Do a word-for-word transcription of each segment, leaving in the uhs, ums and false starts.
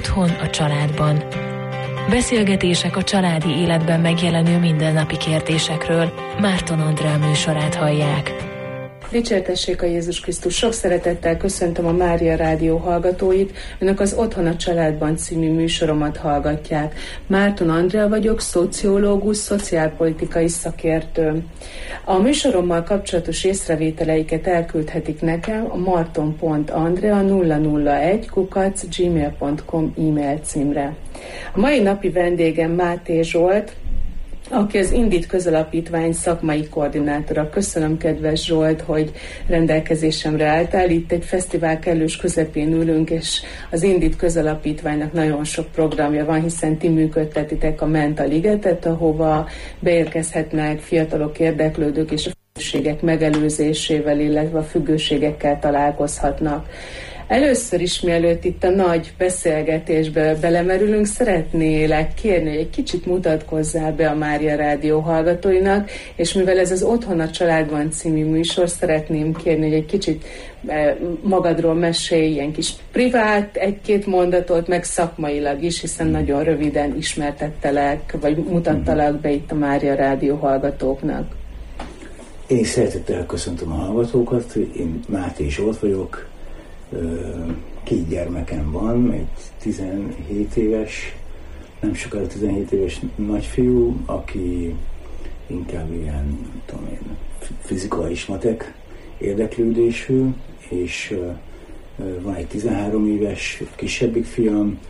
Otthon a családban. Beszélgetések a családi életben megjelenő mindennapi kérdésekről. Márton Andrea műsorát hallják. Dicsértessék a Jézus Krisztus! Sok szeretettel köszöntöm a Mária Rádió hallgatóit. Önök az Otthon a családban című műsoromat hallgatják. Márton Andrea vagyok, szociológus, szociálpolitikai szakértő. A műsorommal kapcsolatos észrevételeiket elküldhetik nekem a marton pont andrea nulla nulla egy kukac gmail pont com e-mail címre. A mai napi vendégem Máté Zsolt, aki az Indit Közalapítvány szakmai koordinátora. Köszönöm, kedves Zsolt, hogy rendelkezésemre álltál. Itt egy fesztivál kellős közepén ülünk, és az Indit Közalapítványnak nagyon sok programja van, hiszen ti működtetitek a Menta Ligetet, ahova beérkezhetnek fiatalok, érdeklődők, és a függőségek megelőzésével, illetve a függőségekkel találkozhatnak. Először is, mielőtt itt a nagy beszélgetésbe belemerülünk, szeretnélek kérni, hogy egy kicsit mutatkozzál be a Mária Rádió hallgatóinak, és mivel ez az Otthon a családban című műsor, szeretném kérni, hogy egy kicsit magadról mesélj, ilyen kis privát, egy-két mondatot, meg szakmailag is, hiszen nagyon röviden ismertettelek, vagy mutattalak be itt a Mária Rádió hallgatóknak. Én szeretettel köszöntöm a hallgatókat, én Máté Zsolt vagyok. Két gyermekem van, egy tizenhét éves, nem sokára tizenhét éves nagyfiú, aki inkább ilyen, tudom én, fizika és matek érdeklődésű, és van egy tizenhárom éves kisebbik fiam,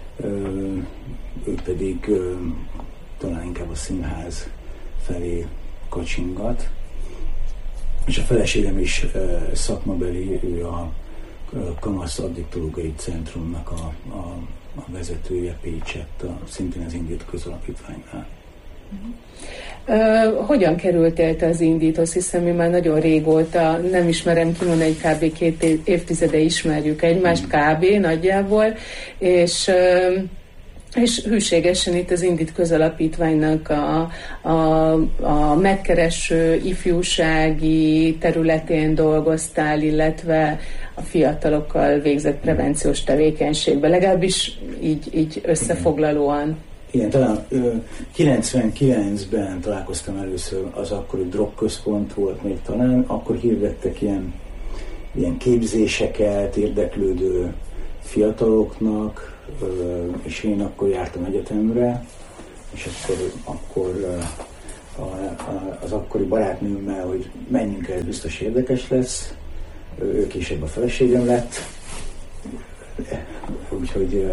ő pedig talán inkább a színház felé kacsingat, és a feleségem is szakmabeli, ő a Kamasz Addiktológiai Centrumnak a, a, a vezetője Pécsett, a, szintén az Indit Közalapítványnál. Uh, hogyan kerültél te az Indithoz, hiszen mi már nagyon régóta, nem ismerem kimondani, egy kb. két évtizede ismerjük egymást, kb. Nagyjából, és uh, és hűségesen itt az Indit Közalapítványnak a, a, a megkereső ifjúsági területén dolgoztál, illetve a fiatalokkal végzett prevenciós tevékenységben, legalábbis így, így összefoglalóan. Igen, talán ö, kilencvenkilencben találkoztam először, az akkori drogközpont volt még talán, akkor hirdettek ilyen, ilyen képzéseket érdeklődő fiataloknak, és én akkor jártam egyetemre, és akkor, akkor az akkori barátnőmmel, hogy menjünk el, ez biztos érdekes lesz, ő később a feleségem lett, úgyhogy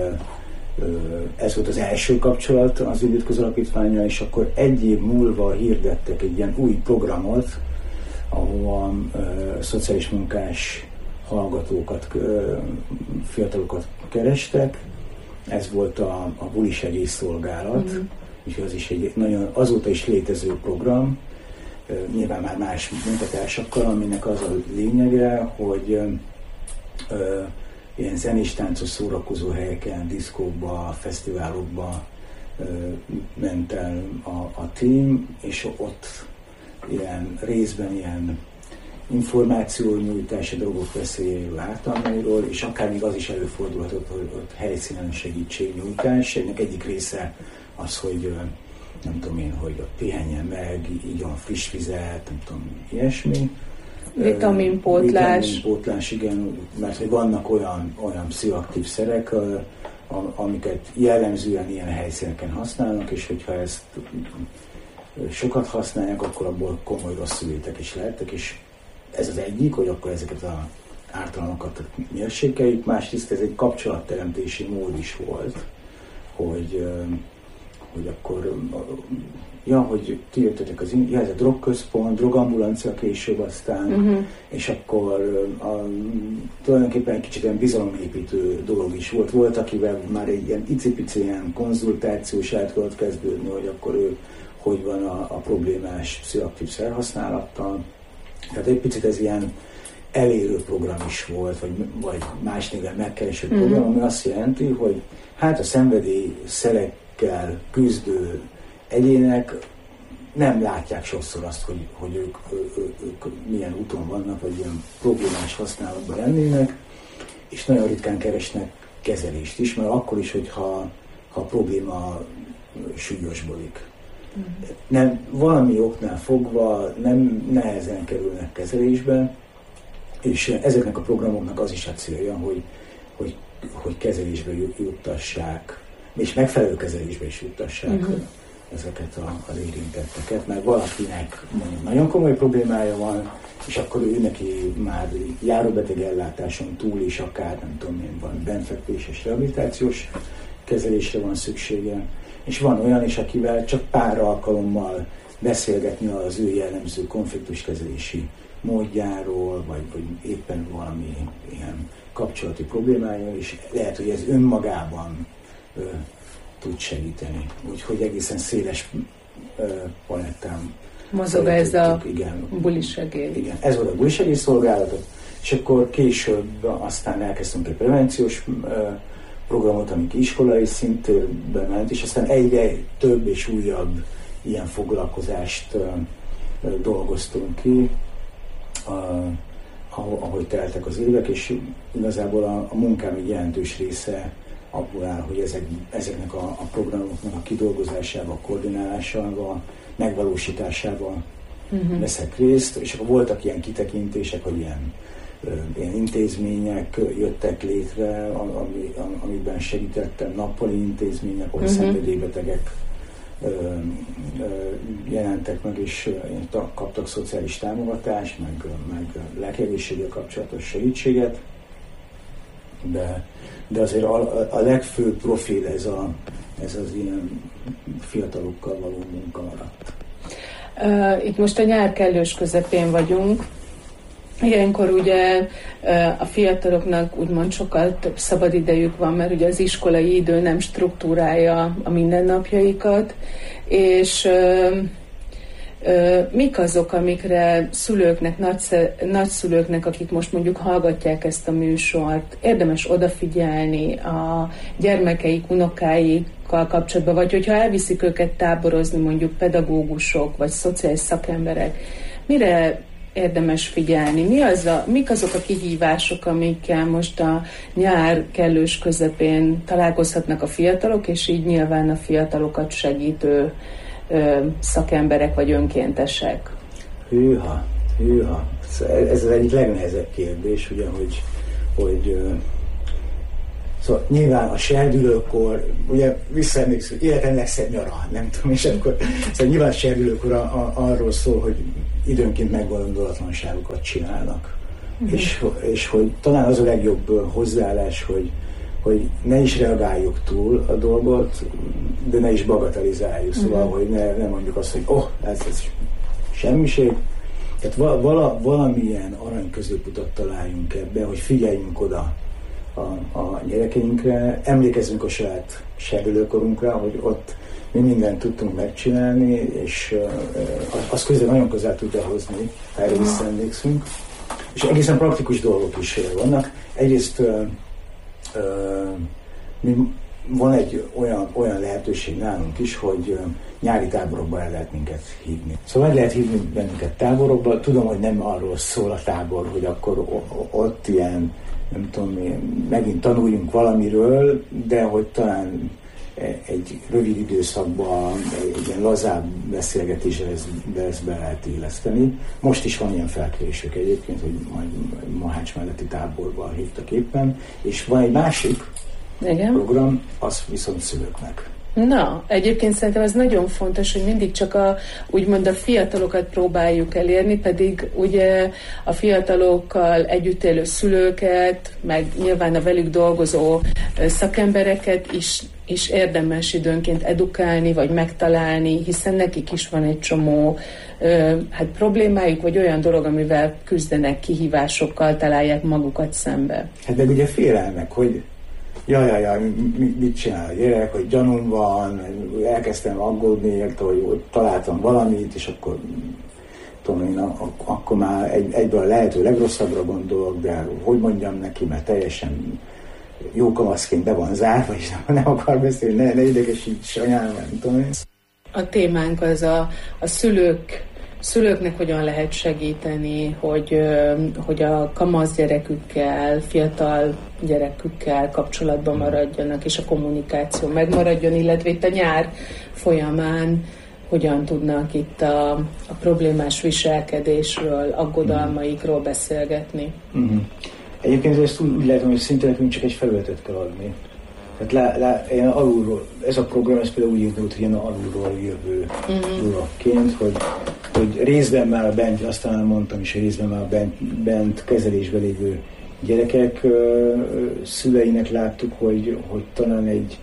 ez volt az első kapcsolat az Indit Közalapítvánnyal, és akkor egy év múlva hirdettek egy ilyen új programot, ahova szociális munkás hallgatókat, fiatalokat kerestek. Ez volt a, a buli segélyszolgálat, mm. úgyhogy az is egy nagyon azóta is létező program, nyilván már más munkatársakkal, aminek az a lényege, hogy ö, ilyen zenés, táncos, szórakozó helyeken, diszkókba, fesztiválokba ö, ment el a, a tím, és ott ilyen részben ilyen információnyújtás a drogok veszélyéről, ártalmairól, és akár még az is előfordulhatott, hogy ott helyszínen segítségnyújtás. Ennek egyik része az, hogy nem tudom én, hogy ott pihenjen meg, igyon friss vizet, nem tudom, ilyesmi. Vitaminpótlás. Vitaminpótlás, igen, mert hogy vannak olyan, olyan pszichoaktív szerek, amiket jellemzően ilyen helyszíneken használnak, és hogyha ezt sokat használják, akkor abból komoly rosszullétek is lehettek, és ez az egyik, hogy akkor ezeket az ártalmakat mérsékeljük, másrészt ez egy kapcsolatteremtési mód is volt, hogy, hogy akkor, ja, hogy ti jöttetek az, ja, ez a drogközpont, drogambulancia később aztán, uh-huh. és akkor a, tulajdonképpen egy kicsit ilyen bizalomépítő dolog is volt. Volt, akivel már egy ilyen icipici ilyen konzultációs el tudott kezdődni, hogy akkor ő hogy van a, a problémás pszichoaktív szerhasználattal. Tehát egy picit ez ilyen elérő program is volt, vagy, vagy más néven megkereső mm-hmm. program, ami azt jelenti, hogy hát a szenvedély szerekkel küzdő egyének nem látják sokszor azt, hogy, hogy ők, ők, ők milyen úton vannak, vagy ilyen problémás használatban lennének, és nagyon ritkán keresnek kezelést is, mert akkor is, hogyha ha a probléma súlyosbodik. Uh-huh. Nem, valami oknál fogva nem nehezen kerülnek kezelésbe, és ezeknek a programoknak az is a célja, hogy, hogy, hogy kezelésbe juttassák, és megfelelő kezelésbe is juttassák uh-huh. ezeket a, az érintetteket, mert valakinek mondjuk nagyon komoly problémája van, és akkor ő neki már járóbeteg ellátáson túl is akár, nem tudom én, van benfekvés és rehabilitációs kezelésre van szüksége, és van olyan is, akivel csak pár alkalommal beszélgetni az ő jellemző konfliktuskezelési módjáról, vagy, vagy éppen valami ilyen kapcsolati problémája, és lehet, hogy ez önmagában ö, tud segíteni. Úgyhogy egészen széles ö, palettán mozog ez a bulisegély. Igen, ez volt a bulisegély szolgálatot, és akkor később aztán elkezdtünk egy prevenciós ö, programot, amik iskolai szintben ment, és aztán egyre több és újabb ilyen foglalkozást ö, ö, dolgoztunk ki, a, ahogy teltek az évek, és igazából a, a munkám egy jelentős része abból áll, hogy ezek, ezeknek a, a programoknak a kidolgozásával, koordinálásával, megvalósításával uh-huh. veszek részt, és akkor voltak ilyen kitekintések, hogy ilyen, ö, ilyen intézmények jöttek létre, ami, amiben segítettem, nappali intézmények, ahol uh-huh. szenvedélybetegek ö, ö, jelentek meg, és ö, kaptak szociális támogatást, meg, meg lelkiegészséggel kapcsolatos segítséget, de, de azért a, a legfőbb profil ez, a, ez az ilyen fiatalokkal való munka maradt. Uh, itt most a nyár kellős közepén vagyunk. Ilyenkor ugye a fiataloknak úgymond sokkal több szabadidejük van, mert ugye az iskolai idő nem struktúrálja a mindennapjaikat, és ö, ö, mik azok, amikre szülőknek, nagysze, nagyszülőknek, akik most mondjuk hallgatják ezt a műsort, érdemes odafigyelni a gyermekeik, unokáikkal kapcsolatban, vagy hogyha elviszik őket táborozni mondjuk pedagógusok, vagy szociális szakemberek, mire érdemes figyelni? Mi az a, mik azok a kihívások, amikkel most a nyár kellős közepén találkozhatnak a fiatalok, és így nyilván a fiatalokat segítő ö, szakemberek vagy önkéntesek? Hűha, hűha. Ez az egyik legnehezebb kérdés, ugye, hogy, hogy szóval nyilván a serdülőkor, ugye visszaemlékszünk, életem legszebb nyara, nem tudom, és akkor szóval nyilván a serdülőkor a, a, arról szól, hogy időnként meggondolatlanságokat csinálnak. Uh-huh. És, és hogy talán az a legjobb hozzáállás, hogy, hogy ne is reagáljuk túl a dolgot, de ne is bagatelizáljuk. Uh-huh. Szóval, hogy ne, ne mondjuk azt, hogy oh, ez, ez semmiség. Tehát vala, valamilyen arany középutat találjunk ebbe, hogy figyeljünk oda a, a gyerekeinkre, emlékezzünk a saját serdülőkorunkra, hogy ott mi mindent tudtunk megcsinálni, és uh, az közel, nagyon közel tudja hozni, ha erre visszaemlékszünk. És egészen praktikus dolgok is vannak. Egyrészt uh, uh, mi, van egy olyan, olyan lehetőség nálunk is, hogy uh, nyári táborokba el lehet minket hívni. Szóval lehet hívni bennünket táborokba. Tudom, hogy nem arról szól a tábor, hogy akkor ott ilyen, nem tudom, megint tanuljunk valamiről, de hogy talán egy rövid időszakban egy ilyen lazább beszélgetésre ezt, ezt be lehet illeszteni. Most is van ilyen felkérésük egyébként, hogy majd Mohács melletti táborban hívtak éppen, és van egy másik Igen. program, az viszont szülőknek. Na, egyébként szerintem ez nagyon fontos, hogy mindig csak a, úgymond a fiatalokat próbáljuk elérni, pedig ugye a fiatalokkal együtt élő szülőket, meg nyilván a velük dolgozó szakembereket is, is érdemes időnként edukálni, vagy megtalálni, hiszen nekik is van egy csomó hát problémájuk, vagy olyan dolog, amivel küzdenek, kihívásokkal találják magukat szembe. Hát meg ugye félelmek, hogy jaj, jaj, jaj, mit csinál a gyerek, hogy gyanúm van, elkezdtem aggódni érte, hogy találtam valamit, és akkor tudom én, akkor már egy, egyből a lehető legrosszabbra gondolok, de hogy mondjam neki, mert teljesen jó kamaszként be van zárva, és nem akar beszélni, ne, ne idegesíts anyám, nem tudom én. A témánk az a, a szülők, szülőknek hogyan lehet segíteni, hogy, hogy a kamasz gyerekükkel, fiatal gyerekükkel kapcsolatban maradjanak, és a kommunikáció megmaradjon, illetve itt a nyár folyamán hogyan tudnak itt a, a problémás viselkedésről, aggodalmaikról beszélgetni. Uh-huh. Egyébként ezt úgy, úgy látom, hogy szinte nekünk csak egy felületet kell adni. Tehát lá, lá, ilyen alulról, ez a program, ez például úgy indult, hogy ilyen alulról jövő uh-huh. dologként, hogy, hogy részben már bent, aztán mondtam is, hogy részben már bent, bent kezelésben lévő gyerekek ö, szüleinek láttuk, hogy, hogy talán egy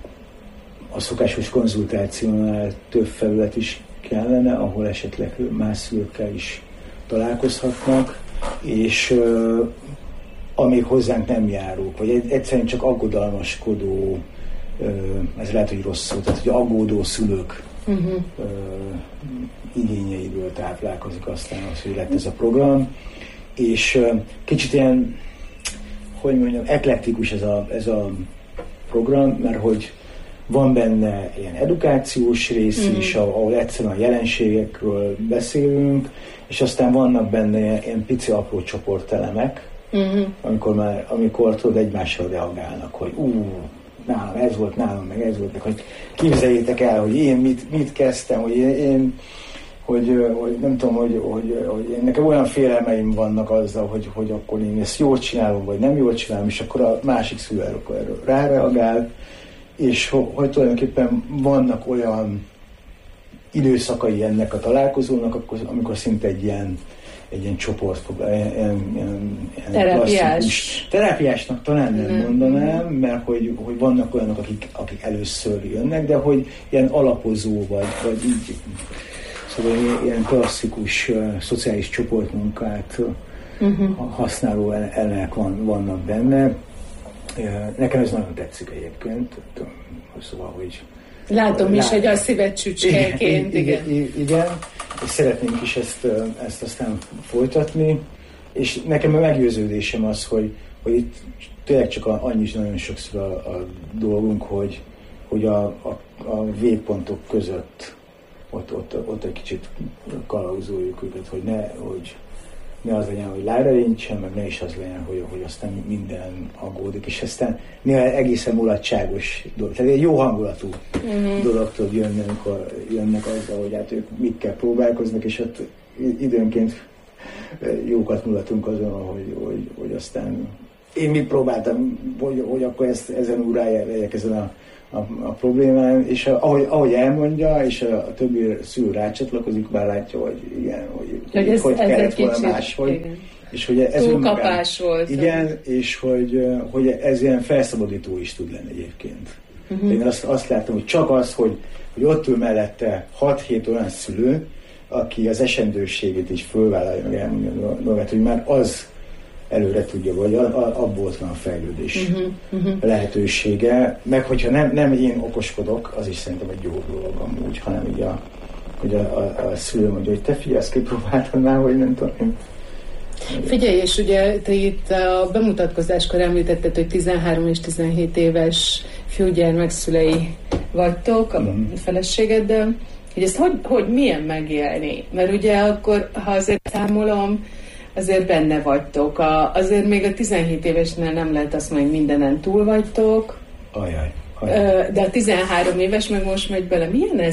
a szokásos konzultációnál több felület is kellene, ahol esetleg más szülőkkel is találkozhatnak, és uh, amíg hozzánk nem járók, vagy egyszerűen csak aggodalmaskodó, uh, ez lehet, hogy rossz szó, tehát hogy aggódó szülők uh-huh. uh, igényeiből táplálkozik aztán az, hogy lett ez a program, és uh, kicsit ilyen, hogy mondjam, eklektikus ez a, ez a program, mert hogy van benne ilyen edukációs rész mm. is, ahol egyszerűen a jelenségekről beszélünk, és aztán vannak benne ilyen, ilyen pici apró csoportelemek, mm-hmm. amikor már, amikor tudod, egymással reagálnak, hogy ú, nálam ez volt, nálam meg ez volt, meg, hogy képzeljétek el, hogy én mit, mit kezdtem, hogy én, én hogy, hogy nem tudom, hogy, hogy, hogy én, nekem olyan félelmeim vannak azzal, hogy, hogy akkor én ezt jól csinálom, vagy nem jól csinálom, és akkor a másik szülő erről ráreagál, és hogy tulajdonképpen vannak olyan időszakai ennek a találkozónak, akkor, amikor szinte egy ilyen, egy ilyen csoport, ilyen, ilyen, ilyen terápiás. Terápiásnak talán nem mm. mondanám, mert hogy, hogy vannak olyanok, akik, akik először jönnek, de hogy ilyen alapozó, vagy, vagy így, szóval ilyen klasszikus uh, szociális csoportmunkát uh, használó elemek van, vannak benne. Nekem ez nagyon tetszik egyébként, szóval, hogy... Látom is, hogy a szíved csücskeként, igen. Igen, igen, és szeretnénk is ezt, ezt aztán folytatni, és nekem a meggyőződésem az, hogy, hogy itt tényleg csak annyi is nagyon sokszor a, a dolgunk, hogy, hogy a, a, a végpontok között ott, ott, ott egy kicsit kalauzoljuk őket, hogy ne, hogy ne az legyen, hogy lájralincsen, meg ne is az legyen, hogy, hogy aztán minden aggódik, és aztán néha egészen mulatságos dolog. Tehát egy jó hangulatú uh-huh. dolog tud jönni, amikor jönnek azzal, hogy hát ők mikkel próbálkoznak, és ott időnként jókat mulatunk azon, hogy, hogy, hogy aztán én mit próbáltam, hogy, hogy akkor ezt, ezen urálják ezen a, a, a problémán, és a, ahogy, ahogy elmondja, és a, a többi szülő rácsatlakozik, bár látja, hogy igen, hogy hogy, ez, hogy ez kellett volna máshogy. És hogy ez túlkapás volt. Igen, és hogy, hogy ez ilyen felszabadító is tud lenni egyébként. Uh-huh. Én azt, azt látom, hogy csak az, hogy, hogy ott ül mellette hat-hét olyan szülő, aki az esendőségét is fölvállalja, meg elmondja a dolgát, hogy már az előre tudja, vagy abból ott van a fejlődés uh-huh, uh-huh. lehetősége, meg hogyha nem, nem én okoskodok, az is szerintem egy jó dolog amúgy, hanem így a, hogy a, a, a szülő mondja, hogy te figyelj, ezt kipróbáltad már, hogy nem tudom én. Figyelj, és ugye te itt a bemutatkozáskor említetted, hogy tizenhárom és tizenhét éves fiúgyermekszülei vagytok, a uh-huh. feleségeddel, hogy ezt hogy, hogy milyen megélni? Mert ugye akkor, ha azért számolom, azért benne vagytok. A, azért még a tizenhét évesnél nem lehet azt mondani, hogy mindenen túl vagytok. Ajaj, ajaj. De a tizenhárom éves meg most megy bele. Milyen ez?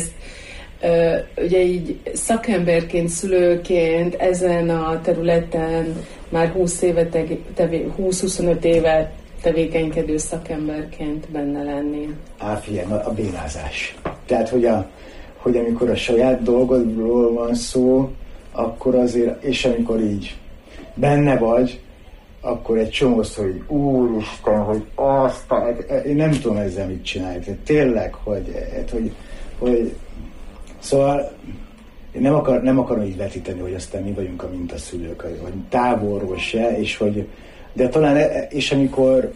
Ugye így szakemberként, szülőként ezen a területen már húsz éve, húsz-huszonöt éve tevékenykedő szakemberként benne lenni? Á, figyelj, a bénázás. Tehát, hogy, a, hogy amikor a saját dolgodról van szó, akkor azért, és amikor így benne vagy, akkor egy csomósz, hogy úristen, hogy azt, én nem tudom ezzel mit csinálni. Tehát tényleg, hogy, hogy, hogy szóval én nem, akar, nem akarom így vetíteni, hogy aztán mi vagyunk a mintaszülők, vagy távolról se, és hogy, de talán, és amikor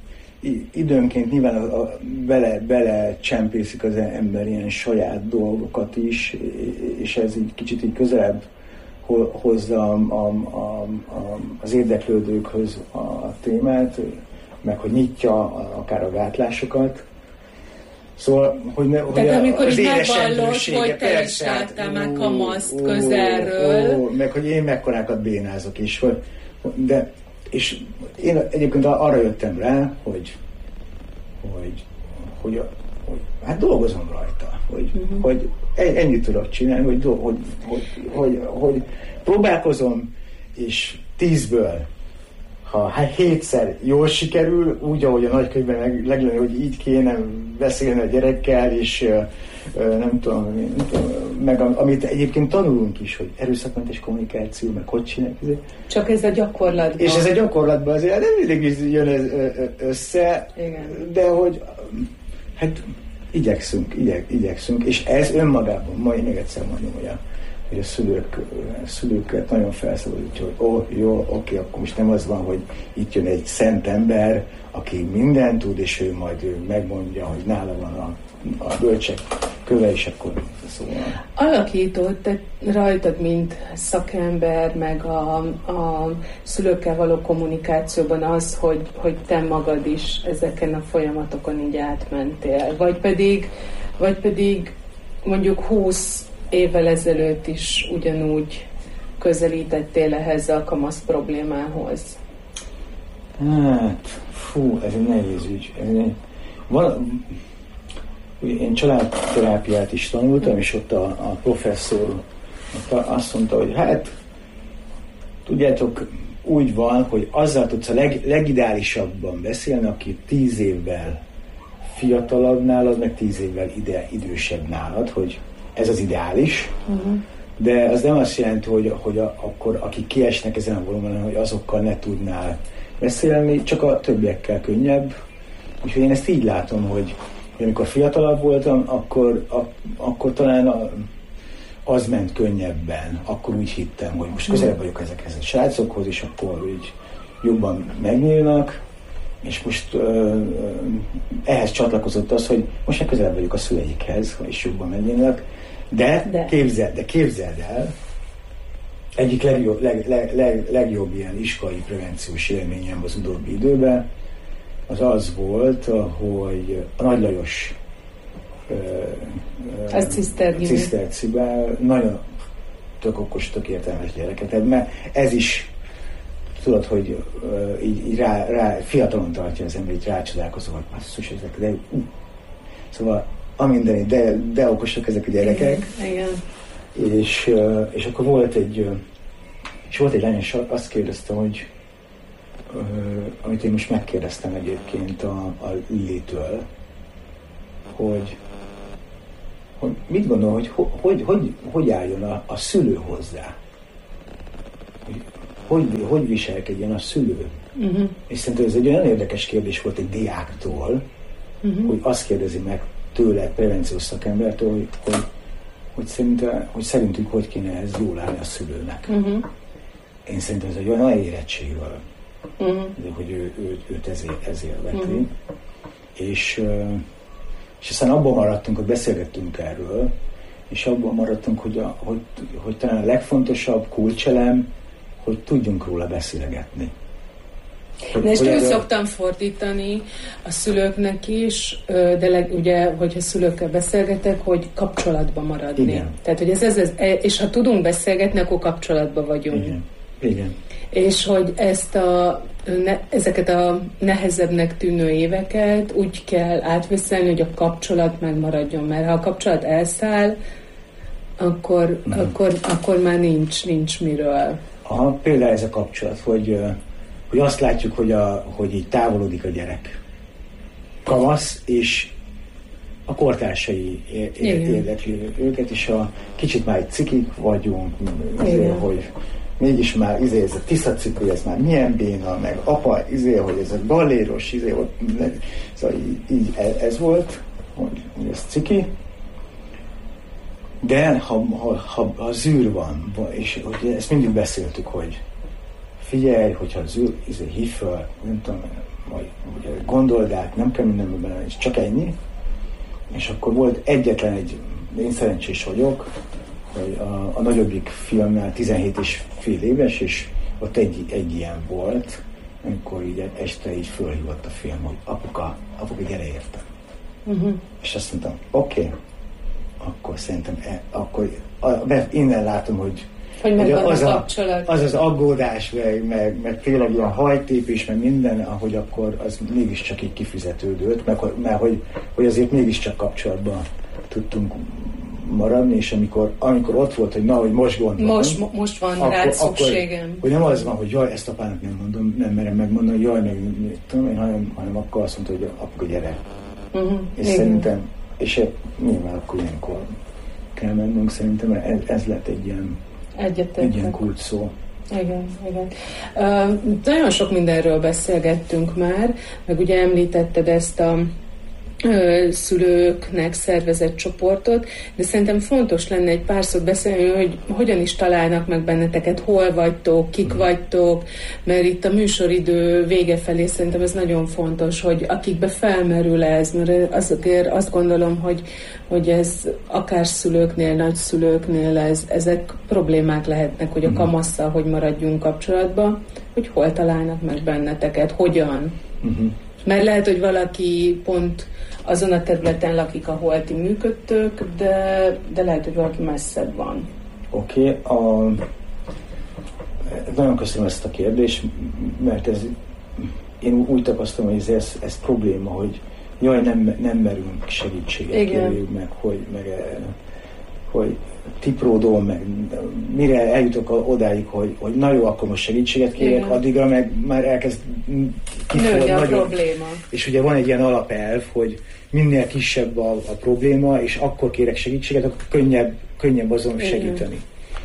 időnként nyilván a, a, bele, bele csempészik az ember ilyen saját dolgokat is, és ez így kicsit így közelebb hozza a, a, a, a, az érdeklődőkhöz a témát, meg hogy nyitja akár a gátlásokat, Szóval, hogy, ne, hogy tehát amikor az így megvallott, hogy te persze, is láttál már ó, kamaszt ó, közelről. Ó, meg hogy én mekkorákat bénázok is. Hogy, de, és én egyébként arra jöttem rá, hogy, hogy, hogy, hogy hát dolgozom rajta, hogy, uh-huh. hogy ennyit tudok csinálni, hogy, hogy, hogy, hogy, hogy próbálkozom, és tízből ha hétszer jól sikerül, úgy, ahogy a nagykönyvben meg, leglően, hogy így kéne beszélni a gyerekkel, és nem tudom, meg amit egyébként tanulunk is, hogy erőszakmentes kommunikáció, meg hogy csinálják. Csak ez a gyakorlatban. És ez a gyakorlatban azért nem mindig jön ez össze, igen. De hogy hát igyekszünk, igyek, igyekszünk, és ez önmagában, majd még egyszer mondom, hogy a hogy a szülők, a szülőket nagyon felszabadítja, hogy ó, jó, oké, akkor most nem az van, hogy itt jön egy szent ember, aki mindent tud, és ő majd ő megmondja, hogy nála van a, a bölcsek köve, és akkor szóval. Alakított rajtad, mint szakember, meg a, a szülőkkel való kommunikációban az, hogy, hogy te magad is ezeken a folyamatokon így átmentél, vagy pedig, vagy pedig mondjuk húsz évvel ezelőtt is ugyanúgy közelítettél ehhez a kamasz problémához? Hát, fú, ez egy nehéz ügy. Ez egy... Van... Én családterápiát is tanultam, és ott a, a professzor azt mondta, hogy hát, tudjátok, úgy van, hogy azzal tudsz a leg, legideálisabban beszélni, aki tíz évvel fiatalabb nálad, meg tíz évvel ide, idősebb nálad, hogy ez az ideális, uh-huh. De az nem azt jelenti, hogy, hogy a, akkor akik kiesnek ezen a vonalon, hogy azokkal ne tudnál beszélni, csak a többiekkel könnyebb. Úgyhogy én ezt így látom, hogy, hogy amikor fiatalabb voltam, akkor, a, akkor talán a, az ment könnyebben. Akkor úgy hittem, hogy most közelebb vagyok ezekhez a srácokhoz, és akkor úgy jobban megnyílnak. És most uh, ehhez csatlakozott az, hogy most már közelebb vagyok a szüleikhez, és jobban megnyílnak. De, de. Képzeld, de képzeld el, egyik legjobb, leg, leg, leg, legjobb ilyen iskolai prevenciós élményem az utóbbi időben, az az volt, hogy a Nagy Lajos uh, Ciszterciben nagyon tök okos, tök értelmes gyereket, mert ez is tudod, hogy uh, így, így rá, rá, fiatalon tartja az ember, így rácsodálkozol, hogy basszus, ezek, de uh. Szóval a mindeni, de, de okosak ezek a gyerekek. Igen, igen. És, uh, és akkor volt egy uh, és volt egy lány, és azt kérdeztem, hogy uh, amit én most megkérdeztem egyébként a, a Lilitől, hogy, hogy mit gondol, hogy hogy, hogy, hogy álljon a, a szülő hozzá? Hogy, hogy, hogy viselkedjen a szülő? Uh-huh. És szerintem ez egy olyan érdekes kérdés volt egy diáktól, uh-huh. hogy azt kérdezi meg tőle, prevenciós szakembertől, hogy, hogy, hogy, szerinte, hogy szerintük hogy kéne ez jól állni a szülőnek. Uh-huh. Én szerintem ez egy olyan érettségről, uh-huh. hogy ő, ő, őt ezért, ezért veti. Uh-huh. És, és aztán abban maradtunk, hogy beszélgettünk erről, és abban maradtunk, hogy, a, hogy, hogy talán a legfontosabb kulcselem, hogy tudjunk róla beszélgetni. De ezt úgy szoktam fordítani a szülőknek is, de leg, ugye, hogyha szülőkkel beszélgetek, hogy kapcsolatban maradni. Igen. Tehát, hogy ez, ez, ez, és ha tudunk beszélgetni, akkor kapcsolatban vagyunk. Igen. Igen. És hogy ezt a, ne, ezeket a nehezebbnek tűnő éveket úgy kell átvészelni, hogy a kapcsolat megmaradjon, mert ha a kapcsolat elszáll, akkor, mm. akkor, akkor már nincs, nincs miről. Aha, például ez a kapcsolat, hogy hogy azt látjuk, hogy, a, hogy így távolodik a gyerek. Kamasz, és a kortársai érdekli őket, és a kicsit már egy cikik vagyunk, azért, hogy mégis már izé, ez a tiszacipő, ez már milyen béna, meg apa, izé, hogy ez a galléros, izé, hogy, szóval így, így ez volt, hogy, hogy ez ciki. De ha, ha, ha, ha zűr van, és hogy ezt mindig beszéltük, hogy figyelj, hogyha az ő izé, hív föl, nem tudom, vagy gondold át, nem kell mindenben benne, és csak ennyi. És akkor volt egyetlen egy, én szerencsés vagyok, hogy a, a nagyobbik fiamnál tizenhét és fél éves, és ott egy, egy ilyen volt, amikor így este így fölhívott a film, hogy apuka, apuka, gyere értem. Uh-huh. És azt mondtam, oké, okay, akkor szerintem, e, akkor mert innen látom, hogy, hogy, hogy az, a, az az aggódás, meg, meg, meg tényleg ilyen hajtépés, meg minden, ahogy akkor az mégiscsak így kifizetődött, meg, mert hogy, hogy azért mégiscsak kapcsolatban tudtunk maradni, és amikor, amikor ott volt, hogy na, hogy most gond van. Most, most van akkor, rád szükségem. Akkor, hogy nem az van, hogy jaj, ezt apának nem mondom, nem merem megmondani, jaj, meg mit tudom én, hanem, hanem akkor azt mondta, hogy akkor gyere. Uh-huh. És igen. Szerintem, és nyilván akkor ilyenkor kell mennünk, szerintem ez, ez lett egy ilyen, egy ilyen kult szó. Igen, igen. Uh, nagyon sok mindenről beszélgettünk már, meg ugye említetted ezt a szülőknek szervezett csoportot, de szerintem fontos lenne egy pár szót beszélni, hogy hogyan is találnak meg benneteket, hol vagytok, kik vagytok, mert itt a műsoridő vége felé szerintem ez nagyon fontos, hogy akikbe felmerül ez, mert azért azt gondolom, hogy, hogy ez akár szülőknél, nagyszülőknél ez, ezek problémák lehetnek, hogy a kamasszal hogy maradjunk kapcsolatban, hogy hol találnak meg benneteket, hogyan. Uh-huh. Mert lehet, hogy valaki pont azon a területen lakik, ahol ti működtök, de, de lehet, hogy valaki messzebb van. Oké, okay, nagyon köszönöm ezt a kérdést, mert ez, én úgy tapasztalom, hogy ez, ez probléma, hogy jaj, nem, nem merünk segítséget kérjük meg, hogy, meg, hogy tipródom, meg mire eljutok odáig, hogy, hogy na jó, akkor most segítséget kérek, igen. Addigra meg már elkezd nőni a nagyon, probléma. És ugye van egy ilyen alapelv, hogy minél kisebb a, a probléma, és akkor kérek segítséget, akkor könnyebb, könnyebb azon igen. segíteni.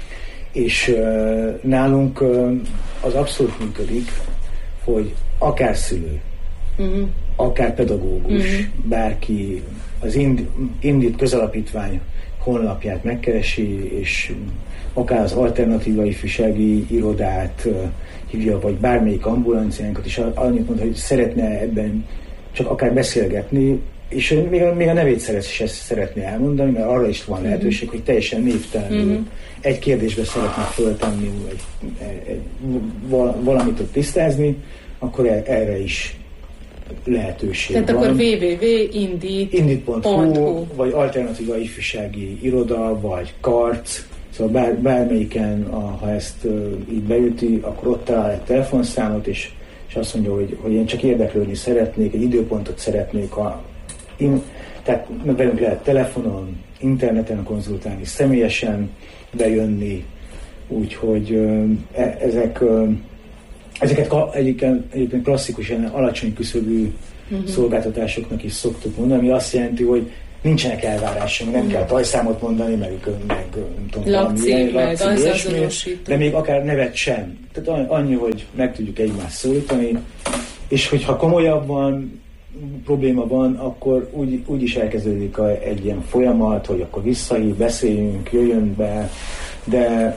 És uh, nálunk uh, az abszolút működik, hogy akár szülő, uh-huh. akár pedagógus, uh-huh. bárki az Ind- Indit közalapítvány honlapját megkeresi, és akár az alternatíva ifjúsági irodát uh, hívja, vagy bármelyik ambulanciánkat, és annyit mond, hogy szeretne ebben csak akár beszélgetni, és még a, még a nevét szeret, szeretné elmondani, mert arra is van lehetőség, mm-hmm. hogy teljesen névtelenül mm-hmm. egy kérdésbe szeretne föltenni, egy, egy, egy, valamit ott tisztázni, akkor erre is lehetőség Tehát van. Tehát akkor double-u double-u double-u pont indit pont hu vagy alternatíva ifjúsági iroda, vagy karc, szóval bár, bármelyiken, a, ha ezt uh, így beüti, akkor ott talál egy telefonszámot, és, és azt mondja, hogy, hogy én csak érdeklődni szeretnék, egy időpontot szeretnék, a, in, tehát velünk lehet telefonon, interneten konzultálni, személyesen bejönni, úgyhogy uh, e, ezek, uh, ezeket egyébként, egyébként klasszikusan alacsony küszöbű uh-huh. szolgáltatásoknak is szoktuk mondani, ami azt jelenti, hogy nincsenek elvárásunk, nem mm. kell tajszámot mondani, meg, meg nem tudom, lakcím, meg ilyesmi, de még akár nevet sem. Tehát annyi, hogy meg tudjuk egymást szólítani, és hogyha komolyabban probléma van, akkor úgy, úgy is elkezdődik a, egy ilyen folyamat, hogy akkor visszahív, beszéljünk, jöjjön be, de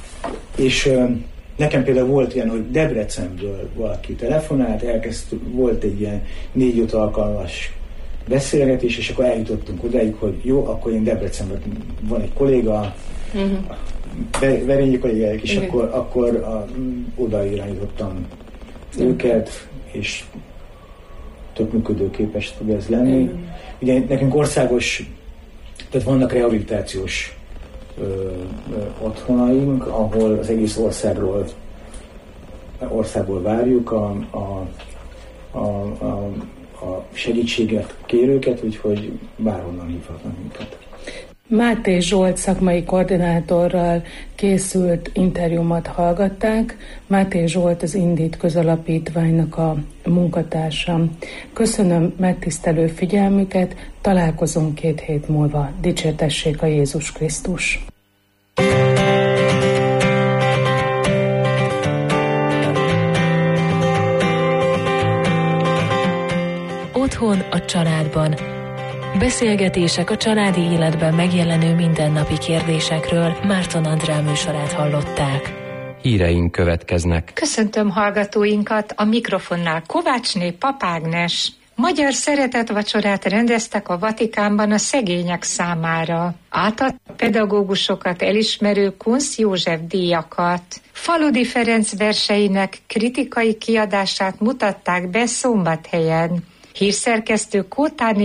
és nekem például volt ilyen, hogy Debrecenből valaki telefonált, elkezd, volt egy ilyen négy-öt alkalmas beszélgetés, és akkor eljutottunk odáig, hogy jó, akkor én Debrecenben van egy kolléga, uh-huh. Verényi kollégáik, és uh-huh. akkor, akkor a, oda irányítottam uh-huh. őket, és tök működőképes tud ez lenni. Uh-huh. Ugye nekünk országos, tehát vannak rehabilitációs ö, ö, otthonaink, ahol az egész országról országból várjuk a, a, a, a a segítséget kérőket, úgyhogy bárhonnan hívhatnak minket. Máté Zsolt szakmai koordinátorral készült interjúmat hallgatták. Máté Zsolt az Indit közalapítványnak a munkatársa. Köszönöm megtisztelő figyelmüket, találkozunk két hét múlva. Dicsértessék a Jézus Krisztus! Otthon a családban. Beszélgetések a családi életben megjelenő mindennapi kérdésekről. Márton Andrá műsorát hallották. Híreink következnek. Köszöntöm hallgatóinkat, a mikrofonnál Kovácsné Papágnes. Magyar szeretetvacsorát rendeztek a Vatikánban a szegények számára. Átad pedagógusokat elismerő Kunsz József díjakat. Faludi Ferenc verseinek kritikai kiadását mutatták be Szombathelyen. Hírszerkesztő Kótáné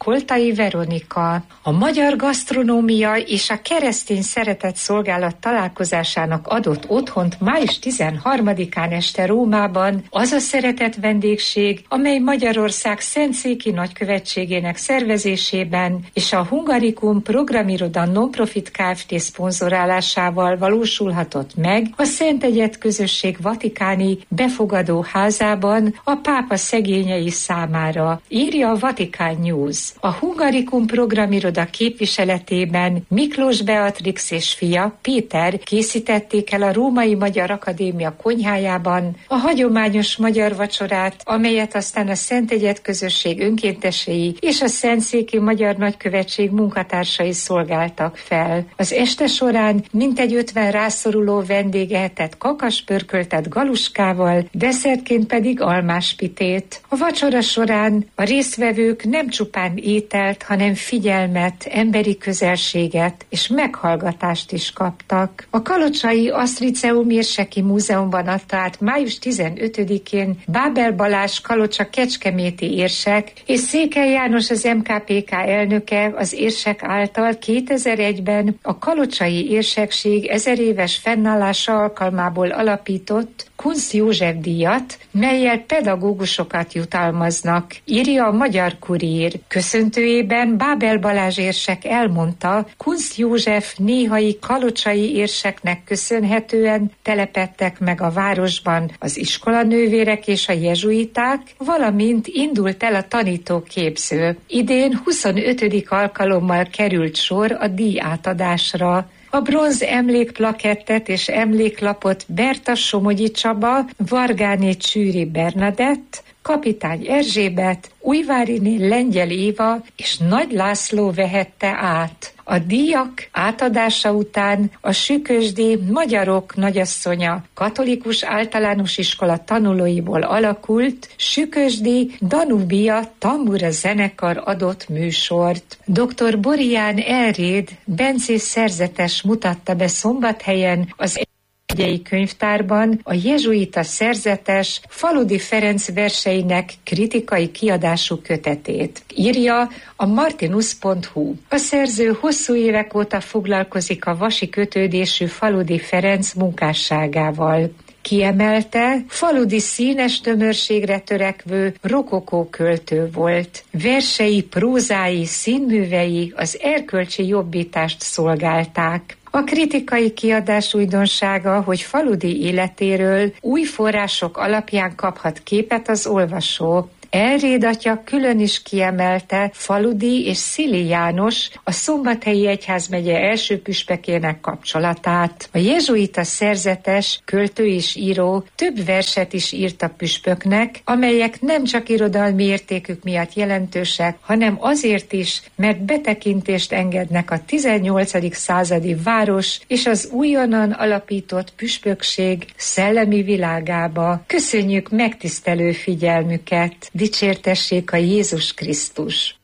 Koltai Veronika. A magyar gasztronómia és a keresztény szeretett szolgálat találkozásának adott otthont május tizenharmadikán este Rómában az a szeretett vendégség, amely Magyarország Szentszéki nagykövetségének szervezésében és a Hungarikum Programiroda Nonprofit Kft. Szponzorálásával valósulhatott meg a Szent Egyed Közösség vatikáni befogadó házában a pápa szegényei számára, írja a Vatican News. A Hungarikum Programiroda képviseletében Miklós Beatrix és fia, Péter készítették el a Római Magyar Akadémia konyhájában a hagyományos magyar vacsorát, amelyet aztán a Szent Egyed Közösség önkéntesei és a Szentszéki Magyar Nagykövetség munkatársai szolgáltak fel. Az este során mintegy ötven rászoruló vendég ehetett kakaspörköltet galuskával, desszertként pedig almáspitét. A vacsora során a résztvevők nem csupán ételt, hanem figyelmet, emberi közelséget és meghallgatást is kaptak. A kalocsai Asztriceum érseki múzeumban adta át május tizenötödikén Bábel Balázs kalocsa kecskeméti érsek és Székely János az em ká pé ká elnöke az érsek által kétezer-egyben a kalocsai érsekség ezer éves fennállása alkalmából alapított Kunsz József díjat, mellyel pedagógusokat jutalmaznak, írja a Magyar Kurír. Köszöntőjében Bábel Balázs érsek elmondta, Kunsz József néhai kalocsai érseknek köszönhetően telepedtek meg a városban az iskolanővérek és a jezsuiták, valamint indult el a tanítóképző. Idén huszonötödik alkalommal került sor a díj átadásra. A bronz emlékplakettet és emléklapot Berta Somogyi Csaba, Vargáné Csűri Bernadett, Kapitány Erzsébet, Újváriné Lengyel Éva és Nagy László vehette át. A díjak átadása után a Sükösdi Magyarok Nagyasszonya katolikus általános iskola tanulóiból alakult Sükösdi Danubia tambura zenekar adott műsort. doktor Borián Elréd bencés szerzetes mutatta be Szombathelyen az Egyei Könyvtárban a jezsuita szerzetes Faludi Ferenc verseinek kritikai kiadású kötetét. Írja a martinus pont hu. A szerző hosszú évek óta foglalkozik a vasi kötődésű Faludi Ferenc munkásságával. Kiemelte, Faludi színes tömörségre törekvő rokokó költő volt. Versei, prózái, színművei az erkölcsi jobbítást szolgálták. A kritikai kiadás újdonsága, hogy Faludi életéről új források alapján kaphat képet az olvasó. Elréd atya külön is kiemelte Faludi és Szili János, a Szombathelyi Egyházmegye első püspökének kapcsolatát. A jezsuita szerzetes, költő és író több verset is írt a püspöknek, amelyek nem csak irodalmi értékük miatt jelentősek, hanem azért is, mert betekintést engednek a tizennyolcadik századi város és az újonnan alapított püspökség szellemi világába. Köszönjük megtisztelő figyelmüket! Dicsértessék a Jézus Krisztus!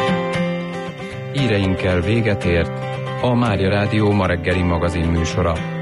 Híreinkkel véget ért a Mária Rádió ma reggeli magazin műsora.